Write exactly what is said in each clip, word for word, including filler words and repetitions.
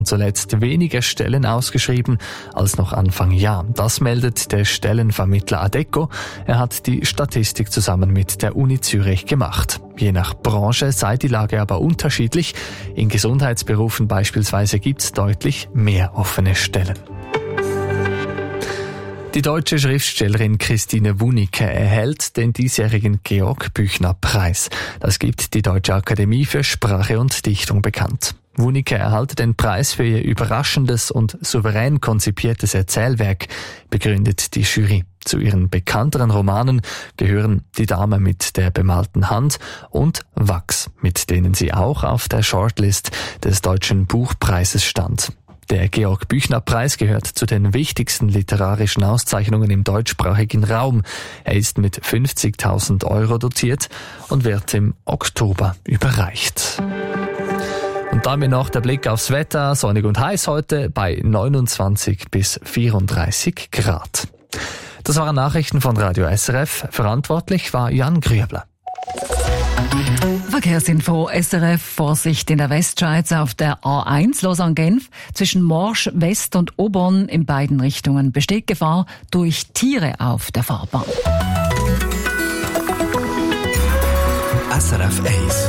zuletzt weniger Stellen ausgeschrieben als noch Anfang Jahr. Das meldet der Stellenvermittler Adecco. Er hat die Statistik zusammen mit der Uni Zürich gemacht. Je nach Branche sei die Lage aber unterschiedlich. In Gesundheitsberufen beispielsweise gibt es deutlich mehr offene Stellen. Die deutsche Schriftstellerin Christine Wunicke erhält den diesjährigen Georg-Büchner-Preis. Das gibt die Deutsche Akademie für Sprache und Dichtung bekannt. Wunicke erhalte den Preis für ihr überraschendes und souverän konzipiertes Erzählwerk, begründet die Jury. Zu ihren bekannteren Romanen gehören Die Dame mit der bemalten Hand und Wachs, mit denen sie auch auf der Shortlist des Deutschen Buchpreises stand. Der Georg-Büchner-Preis gehört zu den wichtigsten literarischen Auszeichnungen im deutschsprachigen Raum. Er ist mit fünfzigtausend Euro dotiert und wird im Oktober überreicht. Und damit noch der Blick aufs Wetter. Sonnig und heiß heute bei neunundzwanzig bis vierunddreißig Grad. Das waren Nachrichten von Radio S R F. Verantwortlich war Jan Grüebler. Verkehrsinfo S R F. Vorsicht in der Westschweiz auf der A eins Lausanne-Genf. Zwischen Morsch West und Aubonne in beiden Richtungen besteht Gefahr durch Tiere auf der Fahrbahn. S R F eins.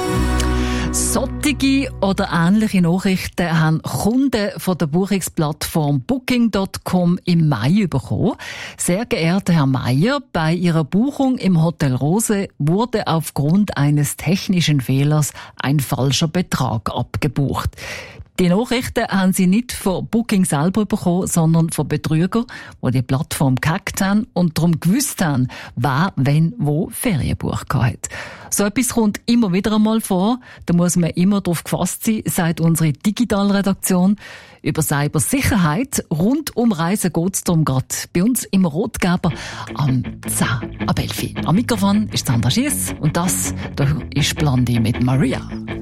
Solche oder ähnliche Nachrichten haben Kunden von der Buchungsplattform Booking Punkt com im Mai bekommen. Sehr geehrter Herr Meier, bei Ihrer Buchung im Hotel Rose wurde aufgrund eines technischen Fehlers ein falscher Betrag abgebucht. Die Nachrichten haben Sie nicht von Booking selber bekommen, sondern von Betrügern, die die Plattform gehackt haben und darum gewusst haben, wer, wenn, wo Ferien gebucht hat. So etwas kommt immer wieder einmal vor. Da muss man immer darauf gefasst sein, sagt unsere Digitalredaktion. Über Cybersicherheit rund um Reisen geht es darum gerade bei uns im Rotgeber am zehn ab elf. Am Mikrofon ist Sandra Schiess und das da ist Blondie mit Maria.